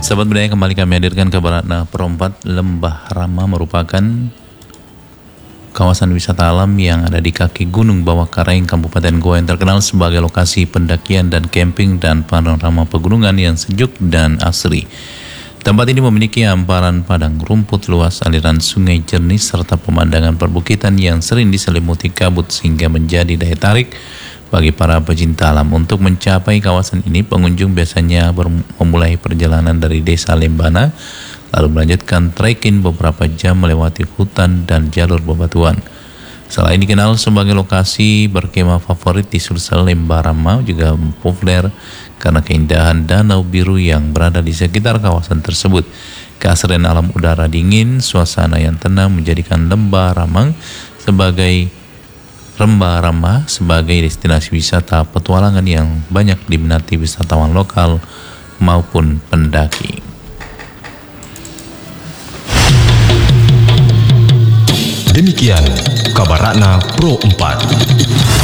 Sahabat budaya, kembali kami hadirkan kabar Perompat. Lembah Rama merupakan kawasan wisata alam yang ada di kaki Gunung Bawah Karaeng, Kabupaten Goa, yang terkenal sebagai lokasi pendakian dan camping dan panorama pegunungan yang sejuk dan asri. Tempat ini memiliki hamparan padang rumput luas, aliran sungai jernih, serta pemandangan perbukitan yang sering diselimuti kabut sehingga menjadi daya tarik bagi para pecinta alam. Untuk mencapai kawasan ini, pengunjung biasanya memulai perjalanan dari Desa Lembana, lalu melanjutkan trekking beberapa jam melewati hutan dan jalur bebatuan. Selain dikenal sebagai lokasi berkemah favorit di Sulsel, Lembah Rama juga populer karena keindahan danau biru yang berada di sekitar kawasan tersebut. Keasrian alam udara dingin, suasana yang tenang menjadikan Lembah Rama sebagai destinasi wisata petualangan yang banyak diminati wisatawan lokal maupun pendaki. Demikian kabar Ratna Pro 4.